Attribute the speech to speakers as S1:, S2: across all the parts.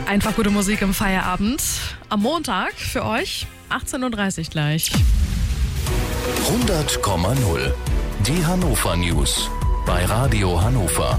S1: Einfach gute Musik im Feierabend. Am Montag für euch 18.30 Uhr gleich.
S2: 100,0. Die Hannover News bei Radio Hannover.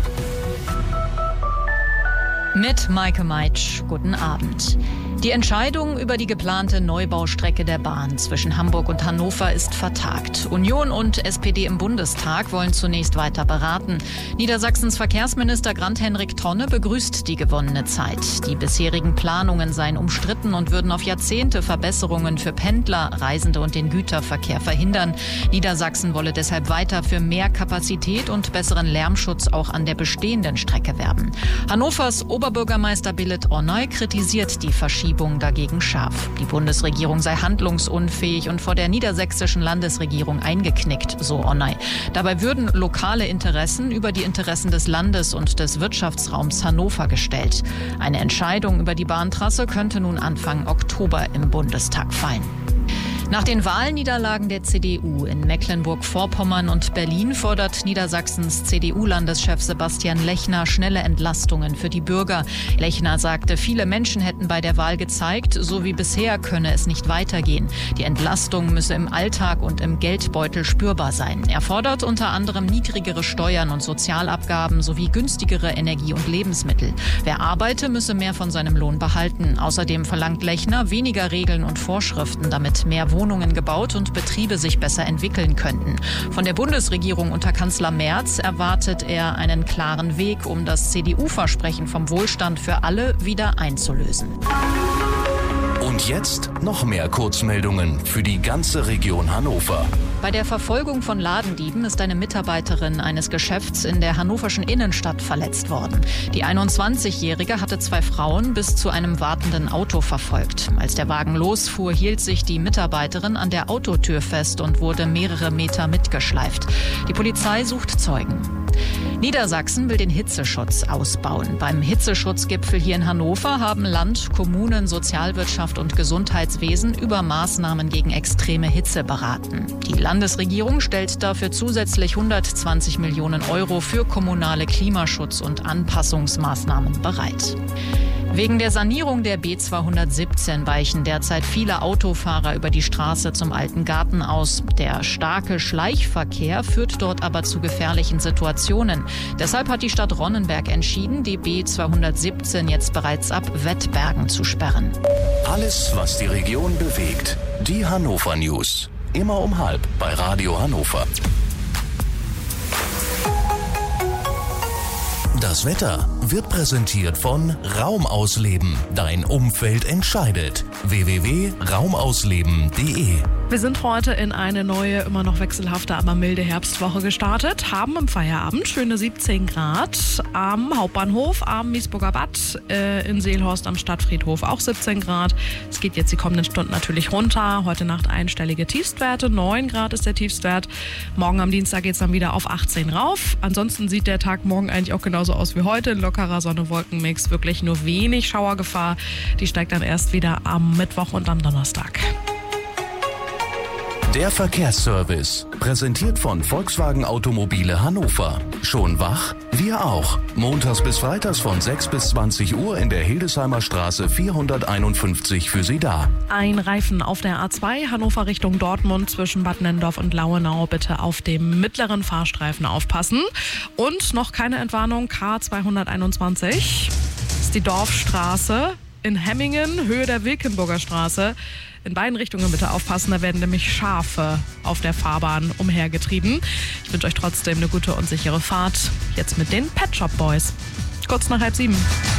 S3: Mit Maike Meitsch, guten Abend. Die Entscheidung über die geplante Neubaustrecke der Bahn zwischen Hamburg und Hannover ist vertagt. Union und SPD im Bundestag wollen zunächst weiter beraten. Niedersachsens Verkehrsminister Grant-Henrik Tonne begrüßt die gewonnene Zeit. Die bisherigen Planungen seien umstritten und würden auf Jahrzehnte Verbesserungen für Pendler, Reisende und den Güterverkehr verhindern. Niedersachsen wolle deshalb weiter für mehr Kapazität und besseren Lärmschutz auch an der bestehenden Strecke werben. Hannovers Oberbürgermeister Billet Ornoy kritisiert die Verschiebung dagegen scharf. Die Bundesregierung sei handlungsunfähig und vor der niedersächsischen Landesregierung eingeknickt, so Ornoy. Dabei würden lokale Interessen über die Interessen des Landes und des Wirtschaftsraums Hannover gestellt. Eine Entscheidung über die Bahntrasse könnte nun Anfang Oktober im Bundestag fallen. Nach den Wahlniederlagen der CDU in Mecklenburg-Vorpommern und Berlin fordert Niedersachsens CDU-Landeschef Sebastian Lechner schnelle Entlastungen für die Bürger. Lechner sagte, viele Menschen hätten bei der Wahl gezeigt, so wie bisher könne es nicht weitergehen. Die Entlastung müsse im Alltag und im Geldbeutel spürbar sein. Er fordert unter anderem niedrigere Steuern und Sozialabgaben sowie günstigere Energie und Lebensmittel. Wer arbeite, müsse mehr von seinem Lohn behalten. Außerdem verlangt Lechner weniger Regeln und Vorschriften, damit mehr Wohnungen gebaut und Betriebe sich besser entwickeln könnten. Von der Bundesregierung unter Kanzler Merz erwartet er einen klaren Weg, um das CDU-Versprechen vom Wohlstand für alle wieder einzulösen.
S2: Und jetzt noch mehr Kurzmeldungen für die ganze Region Hannover.
S3: Bei der Verfolgung von Ladendieben ist eine Mitarbeiterin eines Geschäfts in der hannoverschen Innenstadt verletzt worden. Die 21-Jährige hatte 2 Frauen bis zu einem wartenden Auto verfolgt. Als der Wagen losfuhr, hielt sich die Mitarbeiterin an der Autotür fest und wurde mehrere Meter mitgeschleift. Die Polizei sucht Zeugen. Niedersachsen will den Hitzeschutz ausbauen. Beim Hitzeschutzgipfel hier in Hannover haben Land, Kommunen, Sozialwirtschaft und Gesundheitswesen über Maßnahmen gegen extreme Hitze beraten. Die Landesregierung stellt dafür zusätzlich 120 Millionen Euro für kommunale Klimaschutz- und Anpassungsmaßnahmen bereit. Wegen der Sanierung der B217 weichen derzeit viele Autofahrer über die Straße zum Alten Garten aus. Der starke Schleichverkehr führt dort aber zu gefährlichen Situationen. Deshalb hat die Stadt Ronnenberg entschieden, die B217 jetzt bereits ab Wettbergen zu sperren.
S2: Alles, was die Region bewegt. Die Hannover News. Immer um 12:30 bei Radio Hannover. Das Wetter wird präsentiert von Raumausleben. Dein Umfeld entscheidet. www.raumausleben.de.
S1: Wir sind heute in eine neue, immer noch wechselhafte, aber milde Herbstwoche gestartet. Haben im Feierabend schöne 17 Grad. Am Hauptbahnhof, am Miesburger Bad, in Seelhorst am Stadtfriedhof auch 17 Grad. Es geht jetzt die kommenden Stunden natürlich runter. Heute Nacht einstellige Tiefstwerte. 9 Grad ist der Tiefstwert. Morgen am Dienstag geht es dann wieder auf 18 rauf. Ansonsten sieht der Tag morgen eigentlich auch genauso aus wie heute. Ein lockerer Sonne-Wolken-Mix. Wirklich nur wenig Schauergefahr. Die steigt dann erst wieder am Mittwoch und am Donnerstag.
S2: Der Verkehrsservice, präsentiert von Volkswagen Automobile Hannover. Schon wach? Wir auch. Montags bis freitags von 6 bis 20 Uhr in der Hildesheimer Straße 451 für Sie da.
S1: Ein Reifen auf der A2 Hannover Richtung Dortmund zwischen Bad Nennendorf und Lauenau. Bitte auf dem mittleren Fahrstreifen aufpassen. Und noch keine Entwarnung, K221 ist die Dorfstraße in Hemmingen, Höhe der Wilkenburger Straße. In beiden Richtungen bitte aufpassen, da werden nämlich Schafe auf der Fahrbahn umhergetrieben. Ich wünsche euch trotzdem eine gute und sichere Fahrt. Jetzt mit den Pet Shop Boys. Kurz nach 6:30.